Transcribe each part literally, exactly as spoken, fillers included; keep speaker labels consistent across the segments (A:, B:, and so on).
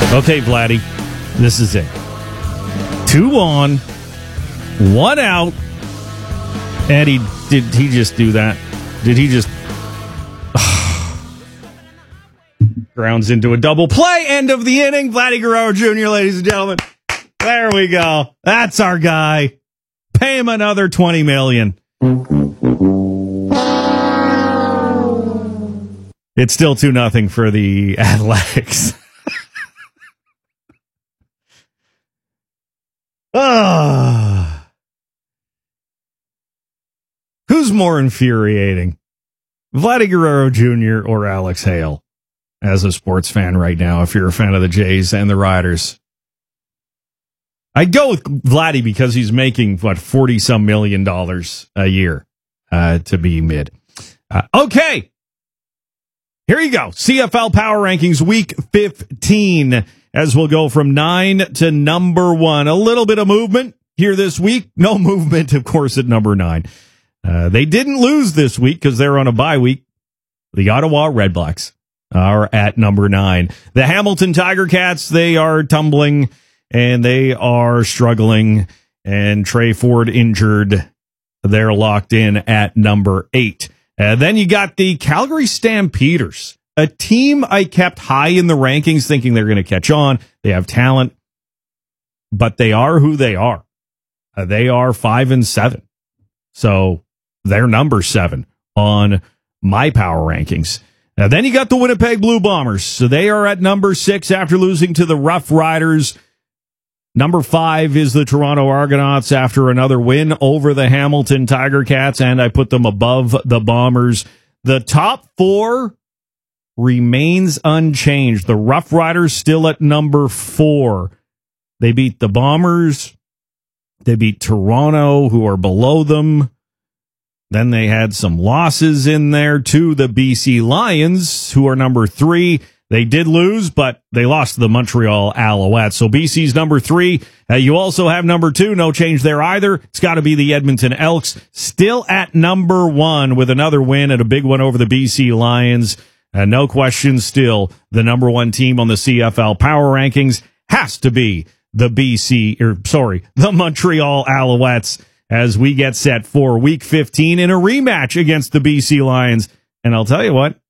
A: Okay, Vladdy, this is it. Two on, one out. And he did he just do that? Did he just grounds into a double play? End of the inning. Vladdy Guerrero Junior, ladies and gentlemen. There we go. That's our guy. Pay him another twenty million dollars. It's still two nothing for the Athletics. Ah. Who's more infuriating, Vladdy Guerrero Junior or Alex Hale, as a sports fan right now, if you're a fan of the Jays and the Riders? I'd go with Vladdy because he's making, what, forty-some million dollars a year uh, to be mid. Uh, okay. Here you go. C F L Power Rankings Week fifteen, as we'll go from nine to number one. A little bit of movement here this week. No movement, of course, at number nine. Uh, they didn't lose this week because they're on a bye week. The Ottawa Redblacks are at number nine. The Hamilton Tiger Cats, they are tumbling and they are struggling. And Trey Ford injured. They're locked in at number eight. And then you got the Calgary Stampeders, a team I kept high in the rankings thinking they're going to catch on. They have talent, but they are who they are. Uh, they are five and seven. So they're number seven on my power rankings. Now, then you got the Winnipeg Blue Bombers. So they are at number six after losing to the Rough Riders. Number five is the Toronto Argonauts after another win over the Hamilton Tiger Cats, and I put them above the Bombers. The top four remains unchanged. The Rough Riders still at number four. They beat the Bombers. They beat Toronto, who are below them. Then they had some losses in there to the B C Lions, who are number three. They did lose, but they lost to the Montreal Alouettes. So B C's number three. Uh, you also have number two. No change there either. It's got to be the Edmonton Elks, still at number one with another win and a big one over the B C Lions. And no question, still the number one team on the C F L Power Rankings has to be the B C, or sorry, the Montreal Alouettes, as we get set for Week fifteen in a rematch against the B C Lions. And I'll tell you what,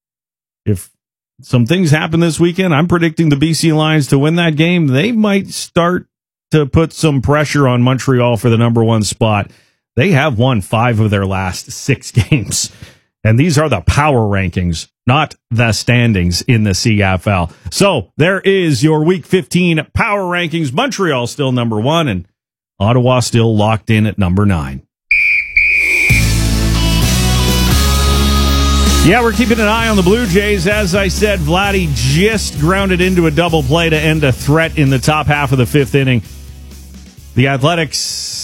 A: if some things happen this weekend, I'm predicting the B C Lions to win that game. They might start to put some pressure on Montreal for the number one spot. They have won five of their last six games. And these are the power rankings, not the standings in the C F L. So there is your Week fifteen power rankings. Montreal still number one, and Ottawa still locked in at number nine. Yeah, we're keeping an eye on the Blue Jays. As I said, Vladdy just grounded into a double play to end a threat in the top half of the fifth inning. The Athletics